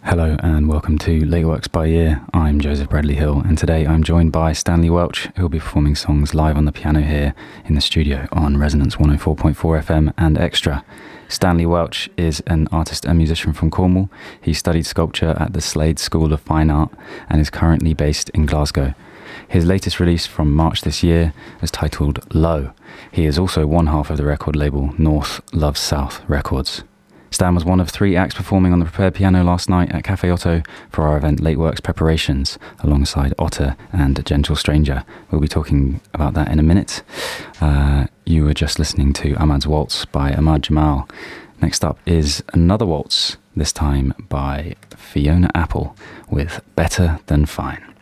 Hello and welcome to Late Works by Ear. I'm Joseph Bradley Hill, and today I'm joined by Stanley Welch, who will be performing songs live on the piano here in the studio on Resonance 104.4 FM and Extra. Stanley Welch is an artist and musician from Cornwall. He studied sculpture at the Slade School of Fine Art and is currently based in Glasgow. His latest release from March this year is titled Low. He is also one half of the record label North Loves South Records. Stan was one of 3 acts performing on the prepared piano last night at Cafe Otto for our event Late Works Preparations, alongside Otter and Gentle Stranger. We'll be talking about that in a minute. You were just listening to Ahmad's Waltz by Ahmad Jamal. Next up is another waltz, this time by Fiona Apple with Better Than Fine.